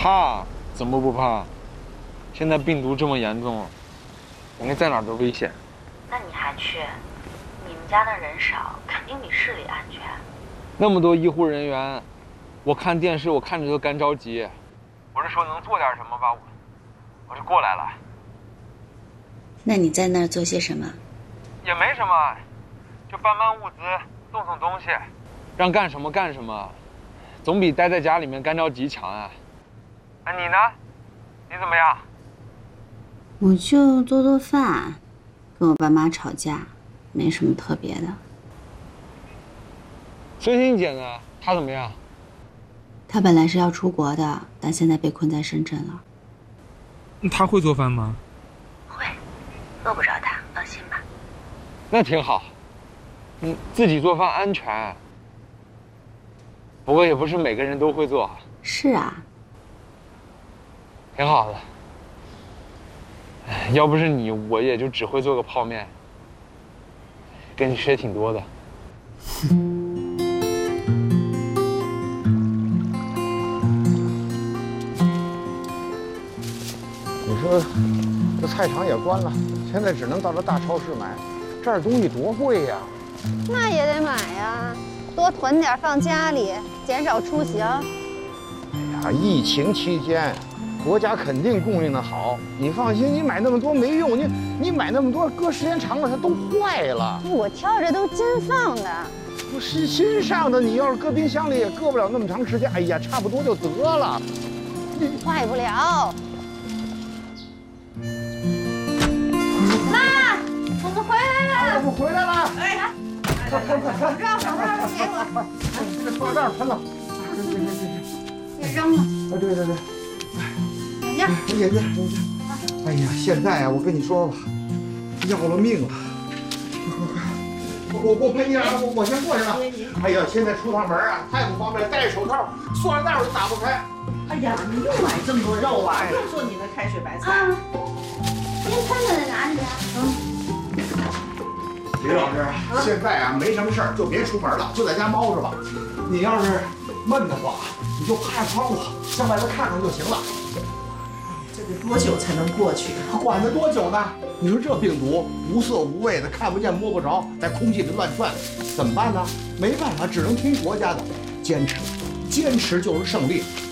怕？怎么不怕？现在病毒这么严重，感觉在哪儿都危险。 那你还去？你们家那人少，肯定比市里安全。 那么多医护人员，我看电视我看着都干着急。我是说能做点什么吧，我就过来了。 那你在那儿做些什么？ 也没什么，就搬搬物资，送送东西，让干什么干什么，总比待在家里面干着急强啊。哎，你呢？你怎么样？ 我就做做饭，跟我爸妈吵架，没什么特别的。 孙欣姐呢？她怎么样？ 她本来是要出国的，但现在被困在深圳了。 她会做饭吗？ 会，饿不着她，放心吧。 那挺好，自己做饭安全。不过也不是每个人都会做。 是啊。 挺好的。要不是你，我也就只会做个泡面。跟你学挺多的。 你说，这菜场也关了，现在只能到这大超市买，这儿东西多贵呀！ 那也得买呀，多囤点放家里，减少出行。 哎呀，疫情期间，国家肯定供应的好，你放心，你买那么多没用，你买那么多，搁时间长了它都坏了。 我挑着都真放的。 不是新上的，你要是搁冰箱里也搁不了那么长时间。哎呀，差不多就得了。 坏不了。妈，我们回来了。 我们回来了。 哎，快，手套给我。 这放这儿喷了。 别扔了。 啊，对。 眼镜。 哎呀，现在啊，我跟你说吧，要了命了。我喷你啊！我先过去了。哎呀，现在出趟门啊，太不方便，戴着手套，塑料袋我都打不开。 哎呀，你又买这么多肉啊？又做你的开水白菜。 您喷子在哪里啊？ 李老师，现在啊没什么事儿，就别出门了，就在家猫着吧。你要是闷得慌，你就趴窗户向外边看看就行了。 这得多久才能过去？ 管得多久呢？你说这病毒无色无味的，看不见摸不着，在空气里乱窜，怎么办呢？没办法，只能听国家的，坚持，坚持就是胜利。